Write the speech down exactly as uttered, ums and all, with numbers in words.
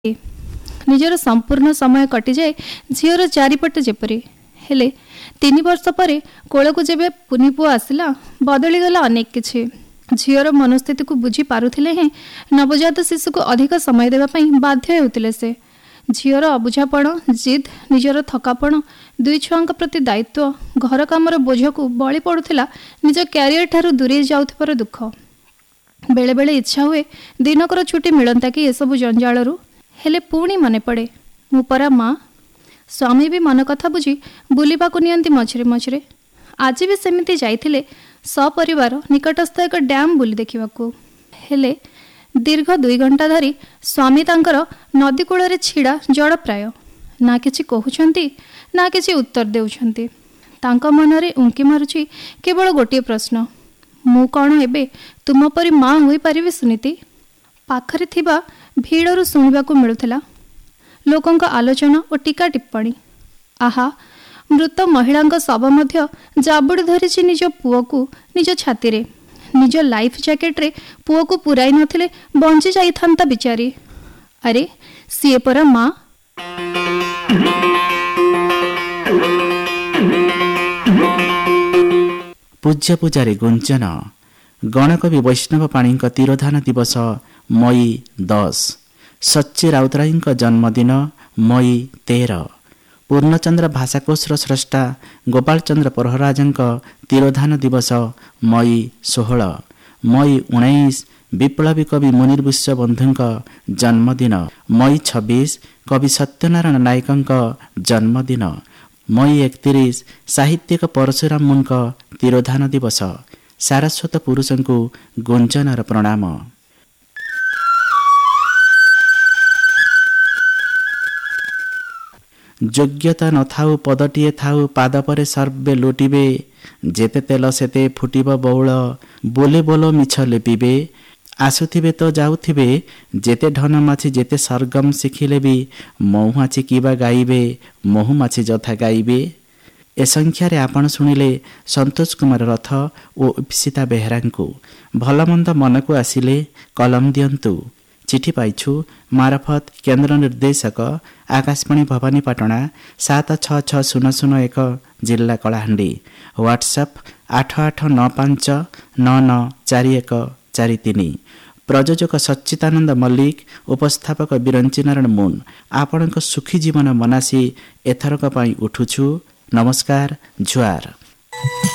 निजर संपूर्ण समय कटि जाए झीर चारिपटे जेपरी हेले तीन वर्ष पर कोल को जेबे पुनी पुओ आसला बदलीगला अनेक किछि। झीर मनस्थिति को बुझी पारुथिले हें नवजात शिशु को अधिक समय देवाई बाध्य होतिले से। झीर अबुझापण जिद निजर थकापण दुई छुआ प्रति दायित्व घर कामर बोझ को बली पड़ुथिला निज क्यारियर ठारू दूरे जाउथिबार दुख। बेले बेले इच्छा हुए दिनकर छुट्टी मिलंता कि एसबु जंजालरू हेले पुणी मने पड़े मु परा माँ। स्वामी भी मन कथा बुझी बुलिबाकु नियंती मझिरे मझिरे। आज भी सेमिति जाइथिले सपरिवार निकटस्थ एक डैम बुली देखिबाकू। हेले दीर्घ दुई घंटा धरी स्वामी तांकर नदी कूल छिड़ा जड़ प्राय ना किछि कहउछंती ना किछि उत्तर देउछंती। तांका मनरे उंकी मारुछि केवल गोटे प्रश्न, मु कौन एबे तुम परी माँ होई परिबे सुनीति? पाखरे थिबा भीड़रू शुणिबाकू मिलुथिला लोकंक आलोचना और टीका टिप्पणी। आहा मृत महिलांक शव मध्य जाबुड़ी धरिछि निज पुओ को निज छाती रे। निज लाइफ जैकेट रे पुओ को पुराई नथिले बंची जाइथांता बिचारी। अरे सीए परा माँ। पूज्य पूजारी गुंजन गणकवि वैष्णव पाणी तिरोधान दिवस मई दस। सच्ची राउतराई जन्मदिन मई तेर। पूर्णचंद्र भाषाकोशर स्रष्टा गोपाल चंद्र प्रहराज तिरोधान दिवस मई षोहल। मई उन्नीस विप्लवी कवि मुनिर विश्वबंधु जन्मदिन। मई छब्बीस कवि सत्यनारायण नायक जन्मदिन। मई एकतीस साहित्यिक परशुराम मुन तिरोधान दिवस। सारस्वत पुरुष को गुंजनर प्रणाम। योग्यता नथाउ पदटिए थाउ पाद परे सर्वे लुटिबे। जेते तेल सेते फुटिब बौल बोले बोलो मिछ लेपिबे। आसुथिबे तो जाउथिबे जेते ढन माछि जेते सरगम शिखिले भी महुमाछि किबा गाइबे महुमाछि जथा गाइबे। ए संख्यारे आपण शुणिले संतोष कुमार रथ और इप्सिता बेहरा को भलमंद मन को आसिले कलम दियंतु। चिठी पाइछु मारफत केन्द्र निर्देशक आकाशवाणी भवानीपाटना सात छ छ शून्य शून्य एक जिला कलाहांडी। व्हाट्सएप आठ आठ नौ पांच नौ नौ चारि एक चारि तीन। प्रयोजक सच्चिदानंद मल्लिक उपस्थापक बिरंची नारायण मुन। आपणक सुखी जीवन मनासी एथरक पई उठुछु। नमस्कार जुआर।